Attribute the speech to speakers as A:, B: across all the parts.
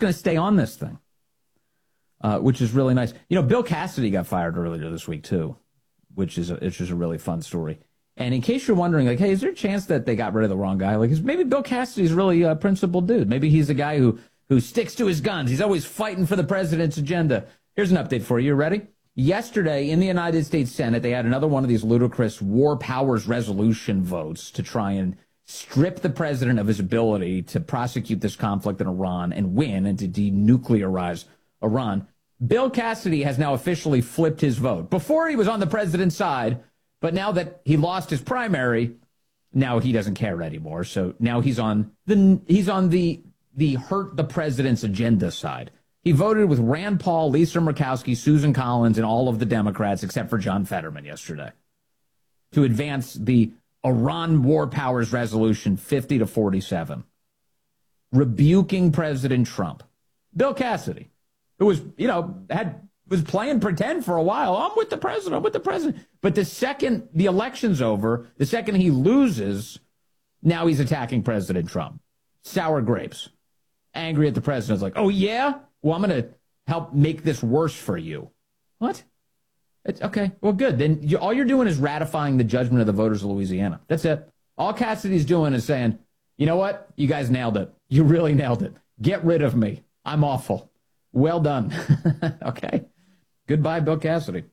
A: going to stay on this thing, which is really nice. You know, Bill Cassidy got fired earlier this week, too, which is a really fun story. And in case you're wondering, like, hey, is there a chance that they got rid of the wrong guy? Like, maybe Bill Cassidy's really a principled dude. Maybe he's a guy who sticks to his guns. He's always fighting for the president's agenda. Here's an update for you. You ready? Yesterday, in the United States Senate, they had another one of these ludicrous war powers resolution votes to try and strip the president of his ability to prosecute this conflict in Iran and win and to denuclearize Iran. Bill Cassidy has now officially flipped his vote. Before he was on the president's side, but now that he lost his primary, now he doesn't care anymore. So now he's on the hurt the president's agenda side. He voted with Rand Paul, Lisa Murkowski, Susan Collins, and all of the Democrats except for John Fetterman yesterday to advance the Iran War Powers Resolution 50-47, rebuking President Trump. Bill Cassidy, who was playing pretend for a while. I'm with the president. But the second the election's over, the second he loses, now he's attacking President Trump. Sour grapes. Angry at the president. It's like, oh, yeah? Well, I'm going to help make this worse for you. What? It's okay. Well, good. Then all you're doing is ratifying the judgment of the voters of Louisiana. That's it. All Cassidy's doing is saying, you know what? You guys nailed it. You really nailed it. Get rid of me. I'm awful. Well done. Okay. Goodbye, Bill Cassidy.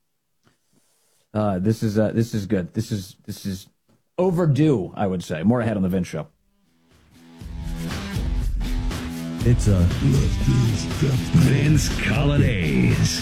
A: This is good. This is overdue, I would say. More ahead on the Vince Show.
B: It's a Vince Colonnese.